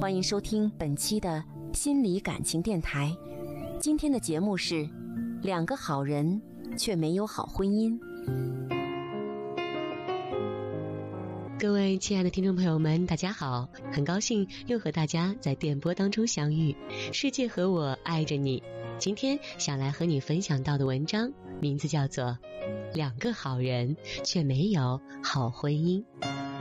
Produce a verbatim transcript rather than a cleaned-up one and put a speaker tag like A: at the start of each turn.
A: 欢迎收听本期的心理感情电台。今天的节目是两个好人却没有好婚姻。
B: 各位亲爱的听众朋友们，大家好，很高兴又和大家在电波当中相遇。世界和我爱着你，今天想来和你分享到的文章名字叫做两个好人却没有好婚姻。